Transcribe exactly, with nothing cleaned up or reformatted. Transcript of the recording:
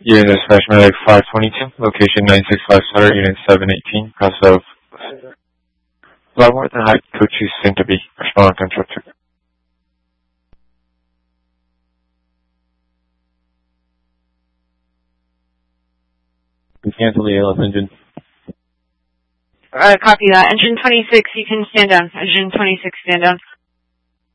Unit dispatch medic five twenty-two, location nine six five Sutter, unit seven eighteen, cross of Leavenworth and High Coaches soon to be. Respond control two. Cancel the A L S engine. Uh, copy that. Engine twenty-six, you can stand down. Engine twenty-six, stand down.